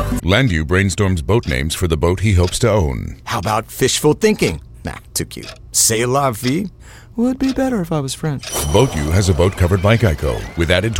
Landu brainstorms boat names for the boat he hopes to own. How about fishful thinking? Nah, too cute. C'est la vie? Would be better if I was French. Boat U has a boat covered by Geico with added